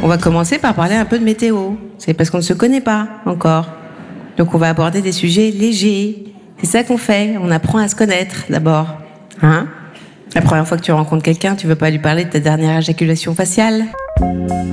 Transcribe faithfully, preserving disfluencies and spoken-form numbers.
va commencer par parler un peu de météo. C'est parce qu'on ne se connaît pas encore. Donc on va aborder des sujets légers. C'est ça qu'on fait. On apprend à se connaître d'abord. Hein ? La première fois que tu rencontres quelqu'un, tu veux pas lui parler de ta dernière éjaculation faciale ?